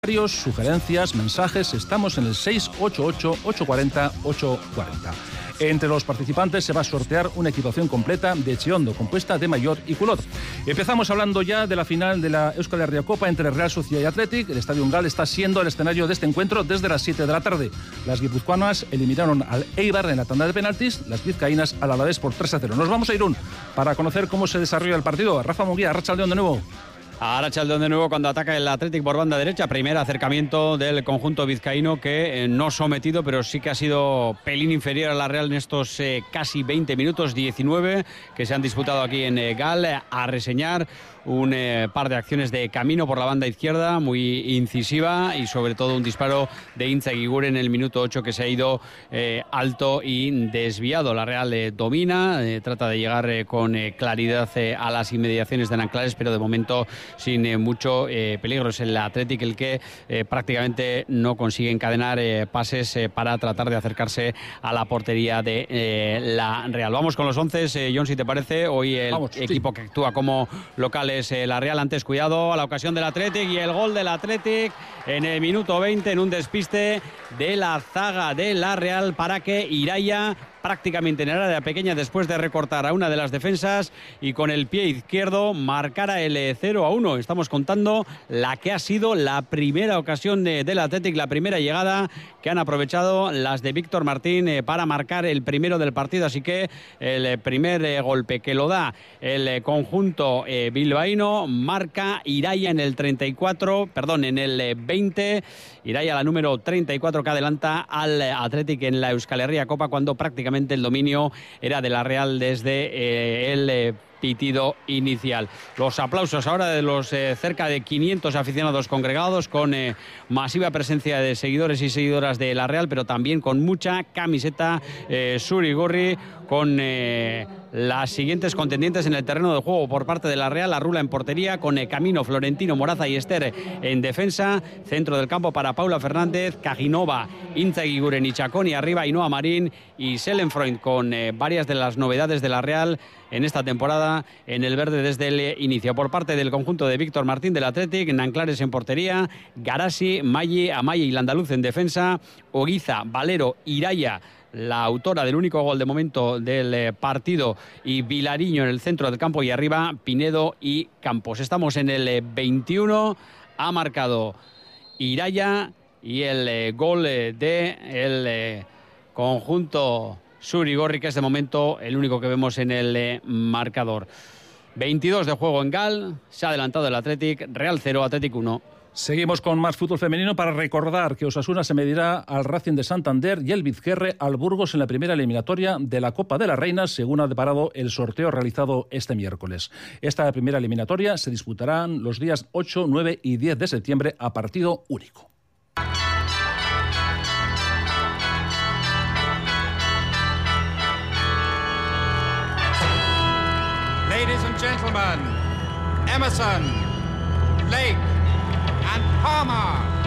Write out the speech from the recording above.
Sugerencias, mensajes, estamos en el 688-840-840. Entre los participantes se va a sortear una equipación completa de Chiondo, compuesta de maillot y culot. Empezamos hablando ya de la final de la Euskal Herria Copa entre Real Sociedad y Athletic. El Estadio Ungal está siendo el escenario de este encuentro desde las 7 de la tarde. Las guipuzcoanas eliminaron al Eibar en la tanda de penaltis, las vizcaínas al Alavés por 3-0. Nos vamos a Irún para conocer cómo se desarrolla el partido. Rafa Munguía, Arratsaldeon de nuevo. Arratsaldeon de nuevo cuando ataca el Athletic por banda derecha. Primer acercamiento del conjunto vizcaíno que no sometido, pero sí que ha sido pelín inferior a la Real en estos casi 20 minutos, 19 que se han disputado aquí en Gal. A reseñar un par de acciones de Camino por la banda izquierda, muy incisiva, y sobre todo un disparo de Intza Guigure en el minuto 8 que se ha ido alto y desviado. La Real domina, trata de llegar con claridad a las inmediaciones de Nanclares, pero de momento sin mucho peligro. Es el Athletic el que prácticamente no consigue encadenar pases para tratar de acercarse a la portería de la Real. Vamos con los 11, John, si te parece. Hoy el equipo que actúa como local es la Real. Antes, cuidado a la ocasión del Athletic y el gol del Athletic en el minuto 20 en un despiste de la zaga de la Real para que Iraya, prácticamente en el área pequeña, después de recortar a una de las defensas y con el pie izquierdo, marcara el 0-1. Estamos contando la que ha sido la primera ocasión del Athletic, la primera llegada que han aprovechado las de Víctor Martín para marcar el primero del partido. Así que el primer golpe que lo da el conjunto bilbaíno marca Iraya en el 20, Iraya la número 34 que adelanta al Athletic en la Euskal Herria Copa, cuando prácticamente el dominio era de la Real desde el pitido inicial. Los aplausos ahora de los cerca de 500 aficionados congregados, con masiva presencia de seguidores y seguidoras de la Real, pero también con mucha camiseta Zurigorri, con las siguientes contendientes en el terreno de juego por parte de la Real: Arrula en portería, con Camino, Florentino, Moraza y Ester en defensa, centro del campo para Paula Fernández, Kajinova, Intza Guiguren y Chacón, arriba Ainhoa Marín y Selenfreund, con varias de las novedades de la Real en esta temporada en el verde desde el inicio. Por parte del conjunto de Víctor Martín del Athletic, Nanclares en portería, Garasi, Maggi, Amaya y Landaluz en defensa, Oguiza, Valero, Iraya, la autora del único gol de momento del partido, y Vilariño en el centro del campo, y arriba Pinedo y Campos. Estamos en el 21, ha marcado Iraya, y el gol del conjunto Zurigorri, que es de momento el único que vemos en el marcador. 22 de juego en Gal, se ha adelantado el Athletic, Real 0, Athletic 1. Seguimos con más fútbol femenino para recordar que Osasuna se medirá al Racing de Santander y el Vizquerre al Burgos en la primera eliminatoria de la Copa de las Reinas, según ha deparado el sorteo realizado este miércoles. Esta primera eliminatoria se disputará los días 8, 9 y 10 de septiembre a partido único. Ladies and gentlemen, Emerson, Blake and Palmer.